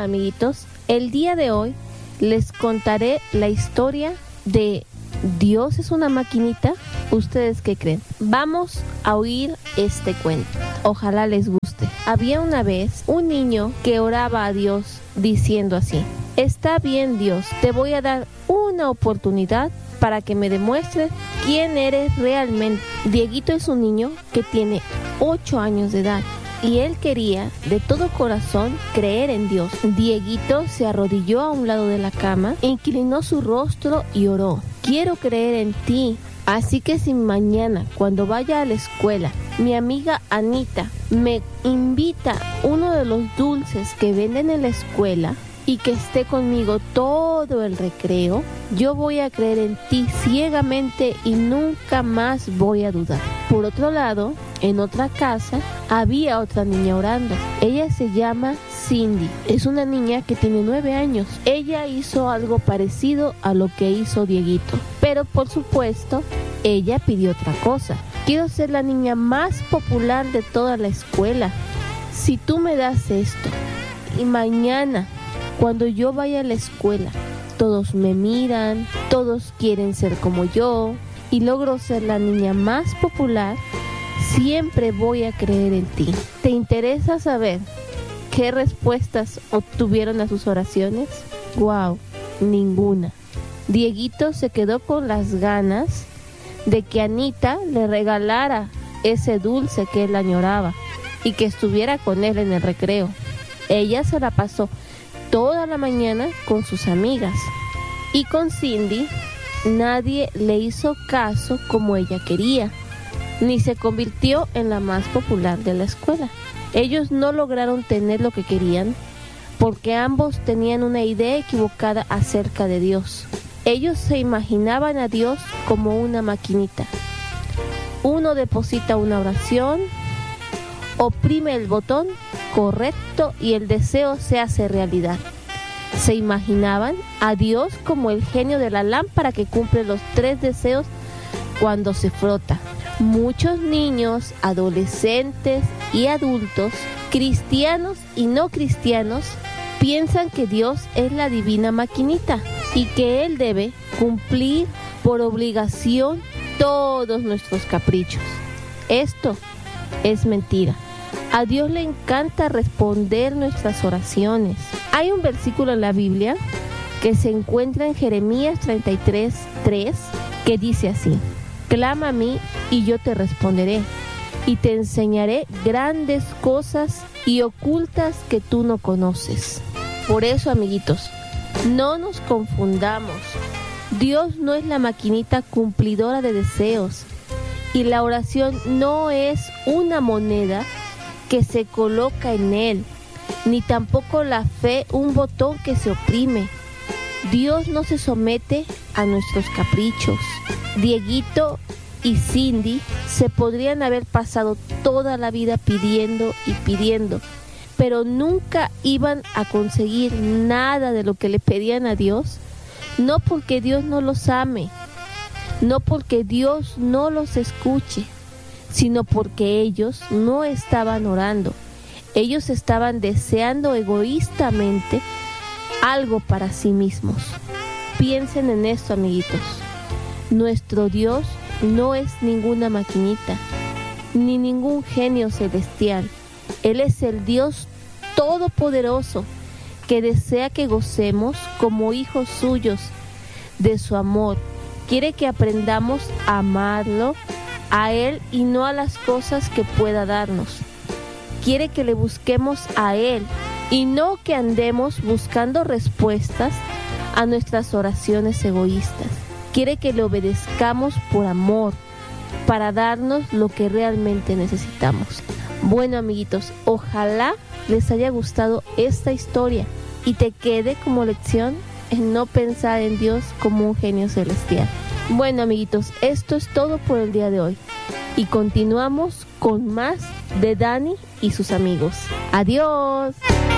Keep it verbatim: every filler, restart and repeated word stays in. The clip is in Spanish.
amiguitos, el día de hoy les contaré la historia de ¿Dios es una maquinita? ¿Ustedes qué creen? Vamos a oír este cuento. Ojalá les guste. Había una vez un niño que oraba a Dios diciendo así: está bien, Dios, te voy a dar una oportunidad para que me demuestres quién eres realmente. Dieguito es un niño que tiene ocho años de edad y él quería de todo corazón creer en Dios. Dieguito se arrodilló a un lado de la cama, inclinó su rostro y oró: quiero creer en ti, así que si mañana cuando vaya a la escuela mi amiga Anita me invita uno de los dulces que venden en la escuela y que esté conmigo todo el recreo, yo voy a creer en ti ciegamente y nunca más voy a dudar. Por otro lado, en otra casa había otra niña orando. Ella se llama Cindy. Es una niña que tiene nueve años. Ella hizo algo parecido a lo que hizo Dieguito, pero por supuesto, ella pidió otra cosa. Quiero ser la niña más popular de toda la escuela. Si tú me das esto y mañana cuando yo vaya a la escuela, todos me miran, todos quieren ser como yo y logro ser la niña más popular, siempre voy a creer en ti. ¿Te interesa saber qué respuestas obtuvieron a sus oraciones? ¡Wow! Ninguna. Dieguito se quedó con las ganas de que Anita le regalara ese dulce que él añoraba y que estuviera con él en el recreo. Ella se la pasó toda la mañana con sus amigas y con Cindy nadie le hizo caso como ella quería, ni se convirtió en la más popular de la escuela. Ellos no lograron tener lo que querían porque ambos tenían una idea equivocada acerca de Dios. Ellos se imaginaban a Dios como una maquinita. Uno deposita una oración, oprime el botón correcto y el deseo se hace realidad. Se imaginaban a Dios como el genio de la lámpara que cumple los tres deseos cuando se frota. Muchos niños, adolescentes y adultos, cristianos y no cristianos, piensan que Dios es la divina maquinita y que Él debe cumplir por obligación todos nuestros caprichos. Esto es mentira. A Dios le encanta responder nuestras oraciones. Hay un versículo en la Biblia que se encuentra en Jeremías treinta y tres, tres, que dice así: clama a mí y yo te responderé, y te enseñaré grandes cosas y ocultas que tú no conoces. Por eso, amiguitos, no nos confundamos. Dios no es la maquinita cumplidora de deseos, y la oración no es una moneda que se coloca en él, ni tampoco la fe un botón que se oprime. Dios no se somete a nuestros caprichos. Dieguito y Cindy se podrían haber pasado toda la vida pidiendo y pidiendo, pero nunca iban a conseguir nada de lo que le pedían a Dios, no porque Dios no los ame, no porque Dios no los escuche, sino porque ellos no estaban orando. Ellos estaban deseando egoístamente algo para sí mismos. Piensen en esto, amiguitos. Nuestro Dios no es ninguna maquinita, ni ningún genio celestial. Él es el Dios todopoderoso que desea que gocemos como hijos suyos de su amor. Quiere que aprendamos a amarlo a Él y no a las cosas que pueda darnos. Quiere que le busquemos a Él y no que andemos buscando respuestas a nuestras oraciones egoístas. Quiere que le obedezcamos por amor, para darnos lo que realmente necesitamos. Bueno, amiguitos, ojalá les haya gustado esta historia y te quede como lección en no pensar en Dios como un genio celestial. Bueno, amiguitos, esto es todo por el día de hoy y continuamos con más de Dani y sus amigos. ¡Adiós!